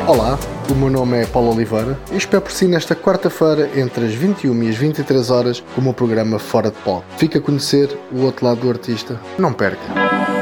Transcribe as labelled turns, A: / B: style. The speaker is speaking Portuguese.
A: Olá, o meu nome é Paulo Oliveira e espero por si nesta quarta-feira entre as 21 e as 23 horas com o meu programa Fora de Palco. Fica a conhecer o outro lado do artista. Não perca!